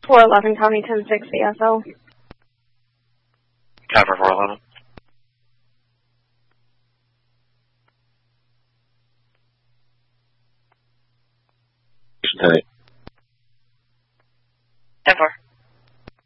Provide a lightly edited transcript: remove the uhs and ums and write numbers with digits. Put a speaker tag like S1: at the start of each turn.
S1: 411 County 10-6 CSO.
S2: Copper 411.
S3: Ten.
S2: 10-4.